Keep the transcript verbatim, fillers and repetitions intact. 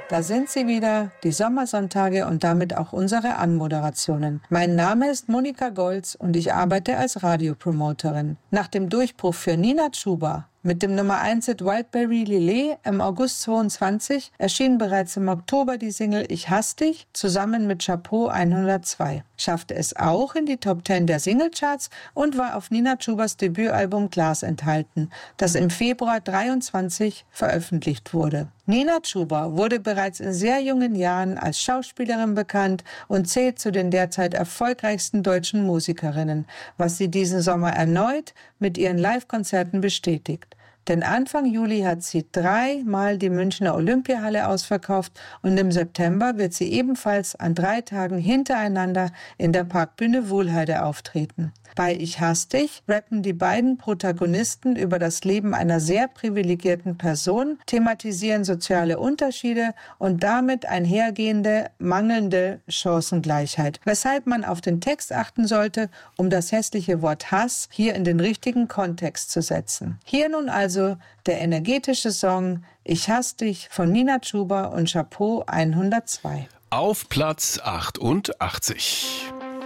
Da sind sie wieder, die Sommersonntage und damit auch unsere Anmoderationen. Mein Name ist Monika Golz und ich arbeite als Radiopromoterin. Nach dem Durchbruch für Nina Chuba mit dem Nummer eins Hit Wildberry Lillet im August zweiundzwanzig erschien bereits im Oktober die Single Ich hasse dich zusammen mit Chapeau hundertzwei. Schaffte es auch in die Top zehn der Singlecharts und war auf Nina Chubas Debütalbum Glas enthalten, das im Februar dreiundzwanzig veröffentlicht wurde. Nina Chuba wurde bereits in sehr jungen Jahren als Schauspielerin bekannt und zählt zu den derzeit erfolgreichsten deutschen Musikerinnen, was sie diesen Sommer erneut mit ihren Live-Konzerten bestätigt. Denn Anfang Juli hat sie dreimal die Münchner Olympiahalle ausverkauft und im September wird sie ebenfalls an drei Tagen hintereinander in der Parkbühne Wuhlheide auftreten. Bei Ich hasse dich rappen die beiden Protagonisten über das Leben einer sehr privilegierten Person, thematisieren soziale Unterschiede und damit einhergehende mangelnde Chancengleichheit, weshalb man auf den Text achten sollte, um das hässliche Wort Hass hier in den richtigen Kontext zu setzen. Hier nun also der energetische Song Ich hasse dich von Nina Chuba und Chapeau hundertzwei. Auf Platz achtundachtzig.